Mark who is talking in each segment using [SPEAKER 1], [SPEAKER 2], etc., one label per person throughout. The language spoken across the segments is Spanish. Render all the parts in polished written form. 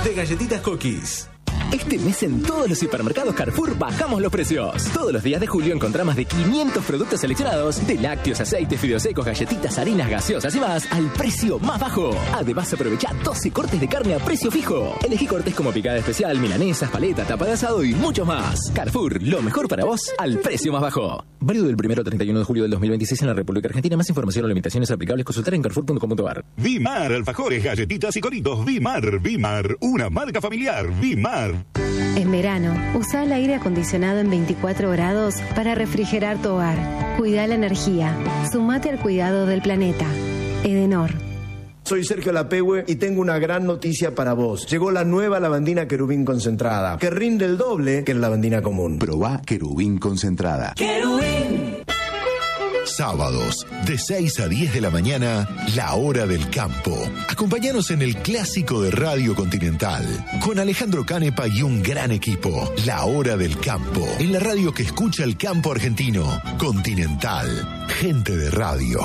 [SPEAKER 1] de galletitas Cookies.
[SPEAKER 2] Este mes en todos los hipermercados Carrefour bajamos los precios. Todos los días de julio encontrás más de 500 productos seleccionados, de lácteos, aceites, fideos secos, galletitas, harinas, gaseosas y más, al precio más bajo. Además, aprovecha 12 cortes de carne a precio fijo. Elegí cortes como picada especial, milanesas, paleta, tapa de asado y mucho más. Carrefour, lo mejor para vos al precio más bajo. Válido del 1 al 31 de julio del 2026 en la República Argentina. Más información o limitaciones aplicables consultar en carrefour.com.ar.
[SPEAKER 3] Vimar, alfajores, galletitas y coritos. Vimar, una marca familiar. Vimar.
[SPEAKER 4] En verano, usa el aire acondicionado en 24 grados para refrigerar tu hogar. Cuida la energía. Sumate al cuidado del planeta. Edenor.
[SPEAKER 5] Soy Sergio Lapehue y tengo una gran noticia para vos. Llegó la nueva lavandina Querubín concentrada, que rinde el doble que la lavandina común.
[SPEAKER 6] Probá Querubín concentrada.
[SPEAKER 4] ¡Querubín!
[SPEAKER 7] Sábados, de 6 a 10 de la mañana, La Hora del Campo. Acompáñanos en el clásico de Radio Continental, con Alejandro Canepa y un gran equipo. La Hora del Campo, en la radio que escucha el campo argentino. Continental, gente de radio.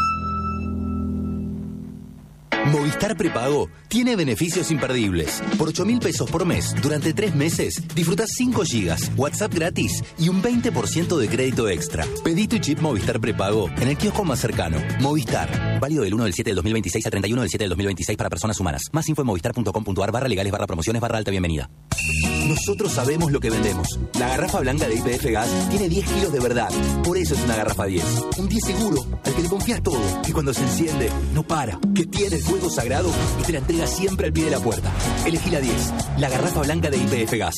[SPEAKER 8] Movistar Prepago tiene beneficios imperdibles. Por 8.000 pesos por mes, durante 3 meses, disfrutás 5 gigas, WhatsApp gratis y un 20% de crédito extra. Pedí tu chip Movistar Prepago en el kiosco más cercano. Movistar. Válido del 1 del 7 del 2026 al 31 del 7 del 2026 para personas humanas. Más info en movistar.com.ar/legales/promociones/alta bienvenida. Nosotros sabemos lo que vendemos. La garrafa blanca de YPF Gas tiene 10 kilos de verdad. Por eso es una garrafa 10. Un 10 seguro, al que le confías todo. Que cuando se enciende, no para. Que tiene el fuego sagrado y te la entrega siempre al pie de la puerta. Elegí la 10. La garrafa blanca de YPF Gas.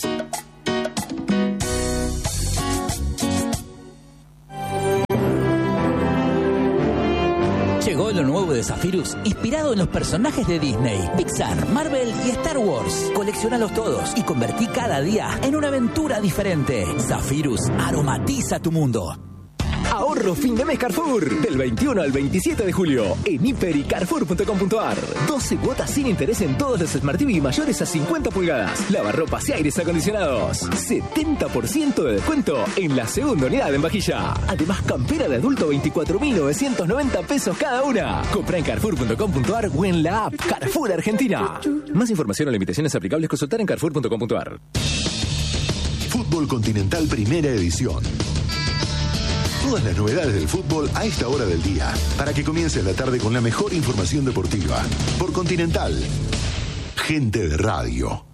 [SPEAKER 9] Llegó lo nuevo de Zephyrus, inspirado en los personajes de Disney, Pixar, Marvel y Star Wars. Colecciónalos todos y convertí cada día en una aventura diferente. Zephyrus aromatiza tu mundo.
[SPEAKER 2] Ahorro fin de mes Carrefour. Del 21 al 27 de julio. En hiper y carrefour.com.ar. 12 cuotas sin interés en todos los Smart TV mayores a 50 pulgadas. Lavarropas y aires acondicionados. 70% de descuento en la segunda unidad en vajilla. Además, campera de adulto 24.990 pesos cada una. Compra en carrefour.com.ar o en la app Carrefour Argentina. Más información o limitaciones aplicables consultar en carrefour.com.ar.
[SPEAKER 7] Fútbol Continental Primera Edición. Todas las novedades del fútbol a esta hora del día, para que comience la tarde con la mejor información deportiva. Por Continental, gente de radio.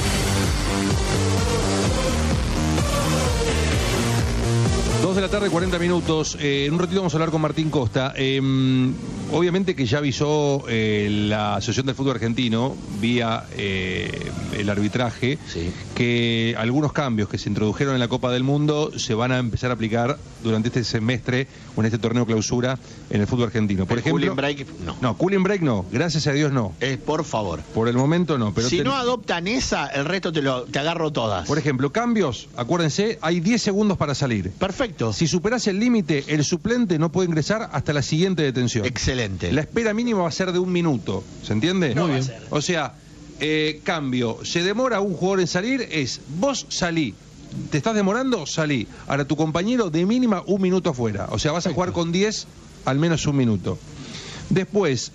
[SPEAKER 10] 2 de la tarde, 40 minutos. En un ratito vamos a hablar con Martín Costa. Obviamente que ya avisó la Asociación del Fútbol Argentino, vía el arbitraje, sí, que algunos cambios que se introdujeron en la Copa del Mundo se van a empezar a aplicar durante este semestre o en este torneo clausura en el fútbol argentino. Por ejemplo,
[SPEAKER 11] cooling break, no.
[SPEAKER 10] No, cooling break no, gracias a Dios no.
[SPEAKER 11] Por favor.
[SPEAKER 10] Por el momento no. Pero
[SPEAKER 11] si no adoptan esa, el resto te agarro todas.
[SPEAKER 10] Por ejemplo, cambios, acuérdense, hay 10 segundos para salir.
[SPEAKER 11] Perfecto.
[SPEAKER 10] Si superás el límite, el suplente no puede ingresar hasta la siguiente detención.
[SPEAKER 11] Excelente.
[SPEAKER 10] La espera mínima va a ser de 1 minuto, ¿se entiende?
[SPEAKER 11] No
[SPEAKER 10] Muy
[SPEAKER 11] bien.
[SPEAKER 10] bien. O sea, cambio, se demora un jugador en salir, es vos salí. ¿Te estás demorando? Salí. Ahora tu compañero de mínima 1 minuto afuera. O sea, vas a jugar con 10 al menos 1 minuto. Después,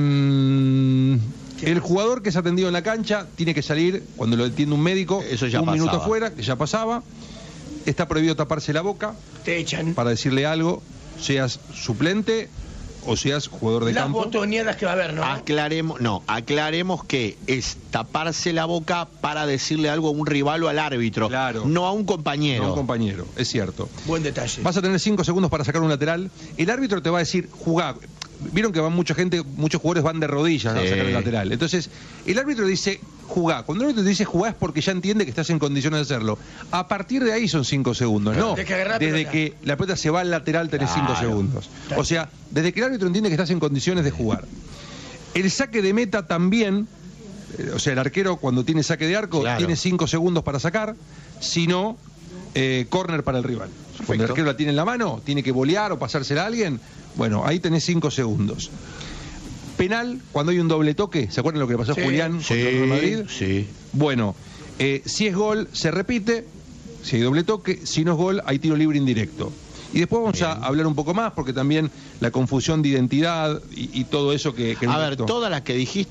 [SPEAKER 10] el jugador que es atendido en la cancha tiene que salir cuando lo atiende un médico.
[SPEAKER 11] Eso ya
[SPEAKER 10] 1 minuto afuera, que ya pasaba. Está prohibido taparse la boca.
[SPEAKER 12] Te echan.
[SPEAKER 10] Para decirle algo, seas suplente o seas jugador de campo.
[SPEAKER 12] Las botoneadas que va a haber, ¿no?
[SPEAKER 11] Aclaremos que es taparse la boca para decirle algo a un rival o al árbitro.
[SPEAKER 10] Claro.
[SPEAKER 11] No a un compañero.
[SPEAKER 10] No a un compañero, es cierto.
[SPEAKER 12] Buen detalle.
[SPEAKER 10] Vas a tener 5 segundos para sacar un lateral. El árbitro te va a decir, jugá. Vieron que van muchos jugadores van de rodillas, ¿no? A sacar el lateral. Entonces, el árbitro dice, jugá. Cuando el árbitro te dice jugá es porque ya entiende que estás en condiciones de hacerlo. A partir de ahí son 5 segundos, ¿no? Desde que la pelota se va al lateral tenés 5 segundos. O sea, desde que el árbitro entiende que estás en condiciones de jugar. El saque de meta también, o sea, el arquero cuando tiene saque de arco tiene 5 segundos para sacar, si no, córner para el rival. Perfecto. Cuando el arquero la tiene en la mano, tiene que volear o pasársela a alguien, bueno, ahí tenés 5 segundos. Penal, cuando hay un doble toque, ¿se acuerdan lo que le pasó a Julián contra el Real Madrid?
[SPEAKER 11] Sí.
[SPEAKER 10] Bueno, si es gol, se repite, si hay doble toque, si no es gol, hay tiro libre indirecto. Y después vamos a hablar un poco más, porque también la confusión de identidad y todo eso que
[SPEAKER 11] a ver, todas las que dijiste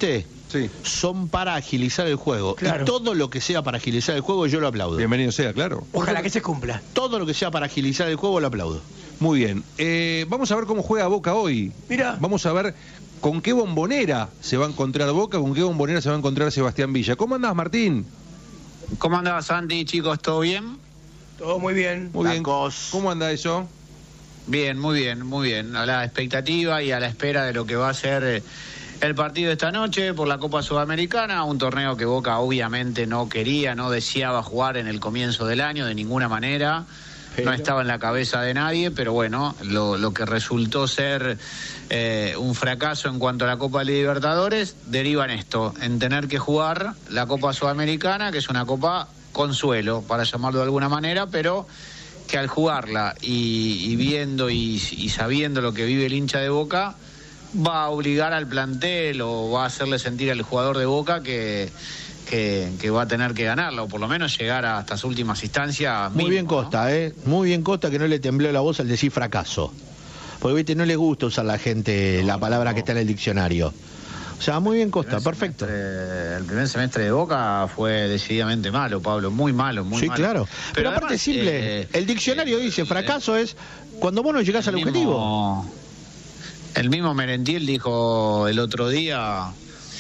[SPEAKER 11] son para agilizar el juego.
[SPEAKER 12] Claro.
[SPEAKER 11] Y todo lo que sea para agilizar el juego yo lo aplaudo.
[SPEAKER 10] Bienvenido sea, claro.
[SPEAKER 12] Ojalá que se cumpla.
[SPEAKER 11] Todo lo que sea para agilizar el juego lo aplaudo.
[SPEAKER 10] Muy bien. Vamos a ver cómo juega Boca hoy.
[SPEAKER 12] Mira.
[SPEAKER 10] Vamos a ver con qué bombonera se va a encontrar Boca, con qué bombonera se va a encontrar Sebastián Villa. ¿Cómo andás, Martín?
[SPEAKER 1] ¿Cómo andás, Santi? Chicos, ¿todo bien?
[SPEAKER 12] Todo muy bien.
[SPEAKER 10] Muy bien. ¿Cómo anda eso?
[SPEAKER 1] Bien, muy bien, muy bien. A la expectativa y a la espera de lo que va a ser el partido de esta noche por la Copa Sudamericana, un torneo que Boca obviamente no quería, no deseaba jugar en el comienzo del año de ninguna manera. No estaba en la cabeza de nadie, pero bueno, lo que resultó ser un fracaso en cuanto a la Copa Libertadores deriva en esto, en tener que jugar la Copa Sudamericana, que es una copa consuelo, para llamarlo de alguna manera, pero que al jugarla y viendo y sabiendo lo que vive el hincha de Boca, va a obligar al plantel o va a hacerle sentir al jugador de Boca que va a tener que ganarla, o por lo menos llegar a estas últimas instancias.
[SPEAKER 11] Muy bien Costa, muy bien Costa, que no le tembló la voz al decir fracaso. Porque viste, no le gusta usar a la gente la palabra que está en el diccionario. O sea, muy bien Costa, perfecto.
[SPEAKER 1] El primer semestre de Boca fue decididamente malo, Pablo, muy malo, muy malo.
[SPEAKER 11] Sí, claro. Pero aparte
[SPEAKER 1] además,
[SPEAKER 11] simple, el diccionario dice, fracaso es cuando vos no llegás al objetivo.
[SPEAKER 1] El mismo Merentiel dijo el otro día...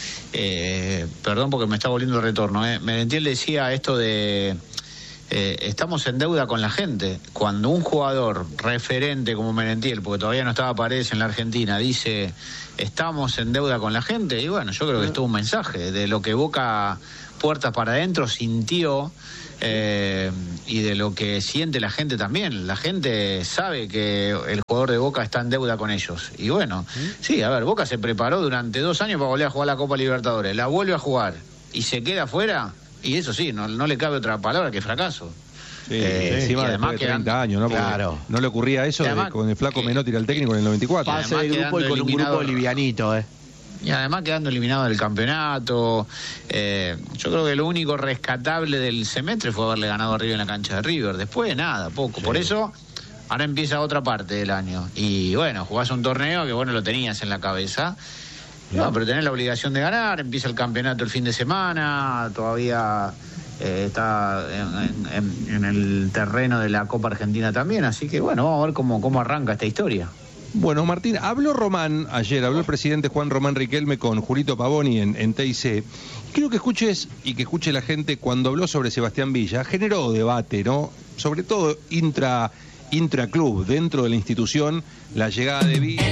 [SPEAKER 1] perdón porque me está volviendo el retorno. Merentiel decía esto de estamos en deuda con la gente. Cuando un jugador referente como Merentiel, porque todavía no estaba Paredes en la Argentina, dice estamos en deuda con la gente, y bueno, yo creo que esto es un mensaje de lo que Boca puertas para adentro sintió, y de lo que siente la gente también. La gente sabe que el jugador de Boca está en deuda con ellos. Y bueno, sí, a ver, Boca se preparó durante 2 años para volver a jugar la Copa Libertadores. La vuelve a jugar y se queda afuera. Y eso sí, no le cabe otra palabra que fracaso.
[SPEAKER 10] Sí, encima
[SPEAKER 1] además
[SPEAKER 10] después de 30 años, ¿no?
[SPEAKER 11] Claro.
[SPEAKER 10] No le ocurría eso
[SPEAKER 1] además,
[SPEAKER 10] con el flaco Menotti era el técnico en el 94.
[SPEAKER 11] Pase de grupo y con un grupo livianito,
[SPEAKER 1] Y además quedando eliminado del campeonato. Yo creo que lo único rescatable del semestre fue haberle ganado a River en la cancha de River. Después nada, poco. Sí. Por eso ahora empieza otra parte del año. Y bueno, jugás un torneo que bueno, lo tenías en la cabeza. No, pero tenés la obligación de ganar. Empieza el campeonato el fin de semana. Todavía está en el terreno de la Copa Argentina también. Así que bueno, vamos a ver cómo arranca esta historia.
[SPEAKER 10] Bueno, Martín, habló el presidente Juan Román Riquelme con Julito Pavoni en TIC. Quiero que escuches y que escuche la gente cuando habló sobre Sebastián Villa. Generó debate, ¿no? Sobre todo intraclub, dentro de la institución, la llegada de Villa.